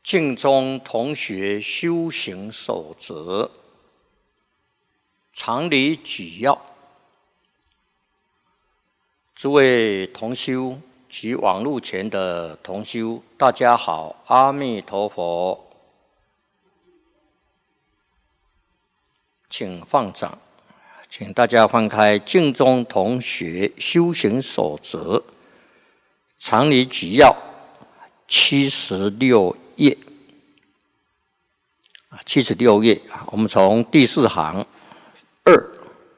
净宗同学修行守则常理举要。诸位同修及网络前的同修，大家好，阿弥陀佛。请放掌，请大家翻开净宗同学修行守则常理举要76页，76页，我们从第4行2，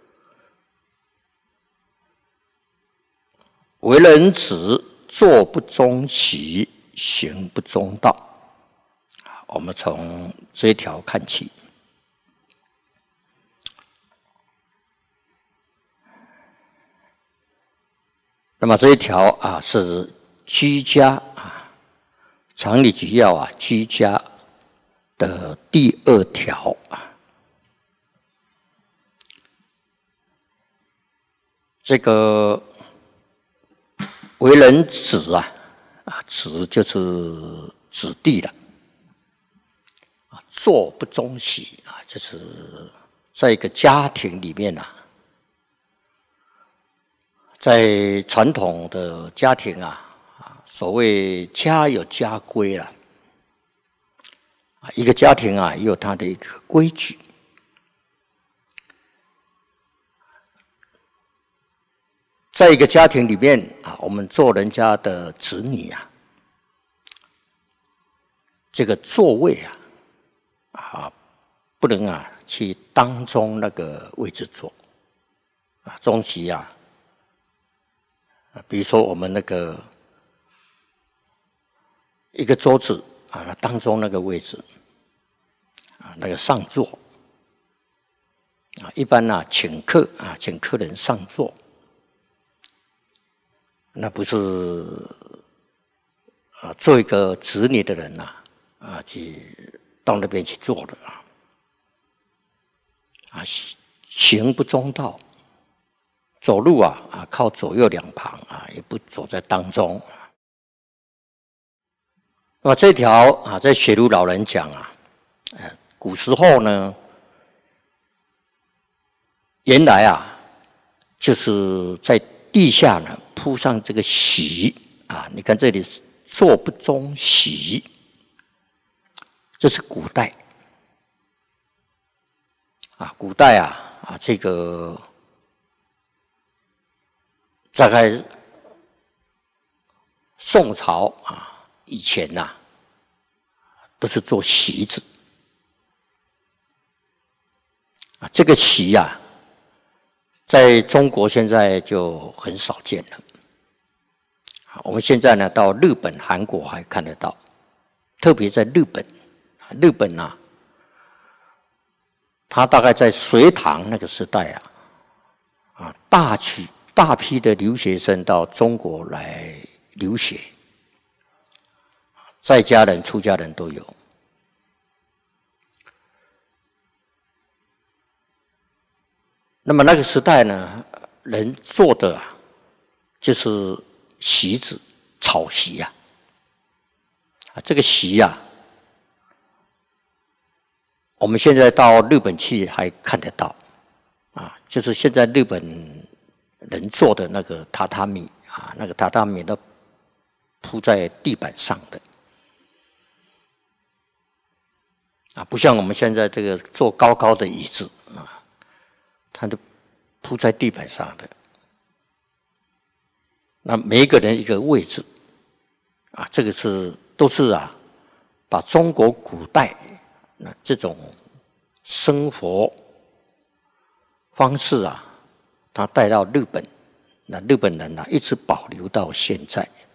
为人子，坐不中习，行不中道。我们从这一条看起。那么这一条是居家常理举要居家的第2条这个为人子子就是子弟了坐不中习就是在一个家庭里面在传统的家庭所谓家有家规啦，一个家庭也有它的一个规矩。在一个家庭里面我们做人家的子女这个座位不能去当中那个位置坐中席比如说我们那个一个桌子当中那个位置那个上座一般请客人上座，那不是做一个子女的人去到那边去坐的行不中道。走路靠左右两旁也不走在当中。那么这条在学儒老人讲古时候呢，原来就是在地下呢铺上这个席你看这里是坐不中席，这是古代古代这个。大概宋朝以前都是做席子这个席在中国现在就很少见了。我们现在呢到日本、韩国还看得到，特别在日本，它大概在隋唐那个时代大批的留学生到中国来留学，在家人、出家人都有。那么那个时代呢，人做的就是席子、草席这个席我们现在到日本去还看得到就是现在日本人做的那个榻榻米那个榻榻米都铺在地板上的不像我们现在这个坐高高的椅子它都铺在地板上的。那每一个人一个位置这个都是把中国古代这种生活方式他带到日本，那日本人一直保留到现在。